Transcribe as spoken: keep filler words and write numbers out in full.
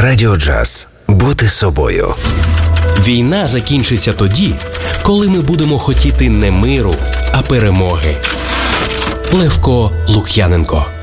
Радіо Джаз. Бути собою. Війна закінчиться тоді, коли ми будемо хотіти не миру, а перемоги. Левко Лук'яненко.